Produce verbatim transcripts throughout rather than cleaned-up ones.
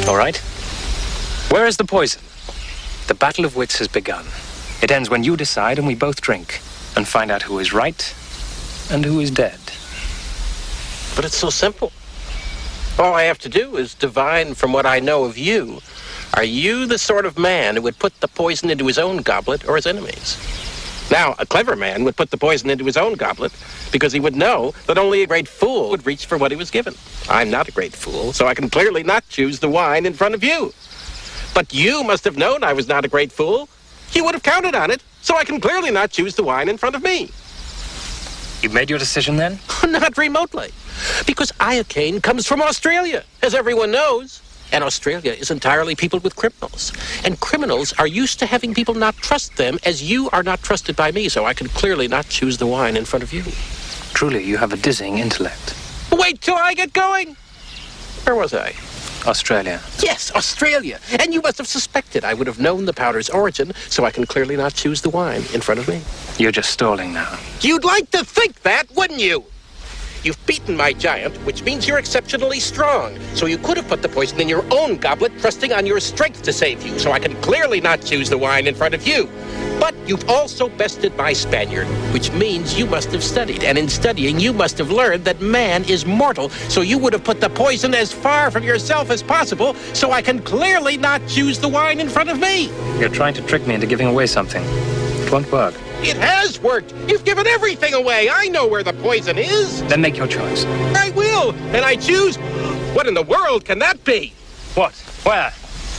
All right. Where is the poison? The battle of wits has begun. It ends when you decide and we both drink and find out who is right and who is dead. But it's so simple. All I have to do is divine from what I know of you. Are you the sort of man who would put the poison into his own goblet or his enemy's? Now, a clever man would put the poison into his own goblet because he would know that only a great fool would reach for what he was given. I'm not a great fool, so I can clearly not choose the wine in front of you. But you must have known I was not a great fool. You would have counted on it, so I can clearly not choose the wine in front of me. You've made your decision then? Not remotely. Because iocane comes from Australia, as everyone knows. And Australia is entirely peopled with criminals. And criminals are used to having people not trust them, as you are not trusted by me, so I can clearly not choose the wine in front of you. Truly, you have a dizzying intellect. Wait till I get going. Where was I? Australia. Yes, Australia. And you must have suspected I would have known the powder's origin, so I can clearly not choose the wine in front of me. You're just stalling now. You'd like to think that, wouldn't you? You've beaten my giant, which means you're exceptionally strong. So you could have put the poison in your own goblet, trusting on your strength to save you, so I can clearly not choose the wine in front of you. But you've also bested my Spaniard, which means you must have studied. And in studying, you must have learned that man is mortal, so you would have put the poison as far from yourself as possible, so I can clearly not choose the wine in front of me. You're trying to trick me into giving away something. It won't work. It has worked. You've given everything away. I know where the poison is. Then make your choice. I will. And I choose. What in the world can that be? What? Where?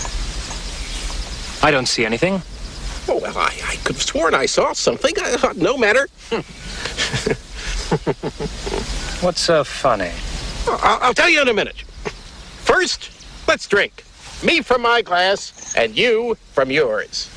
I don't see anything. Oh, well, I, I could have sworn I saw something. Uh, no matter. What's so funny? I'll, I'll tell you in a minute. First, let's drink. Me from my glass, and you from yours.